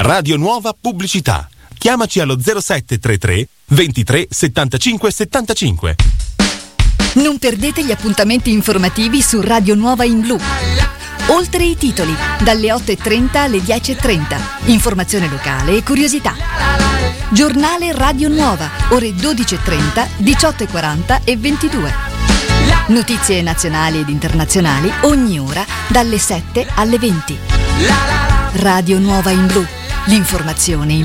Radio Nuova Pubblicità. Chiamaci allo 0733 23 75 75. Non perdete gli appuntamenti informativi su Radio Nuova in Blu. Oltre i titoli, dalle 8.30 alle 10.30. Informazione locale e curiosità. Giornale Radio Nuova, ore 12.30, 18.40 e 22. Notizie nazionali ed internazionali ogni ora dalle 7 alle 20. Radio Nuova in Blu. L'informazione in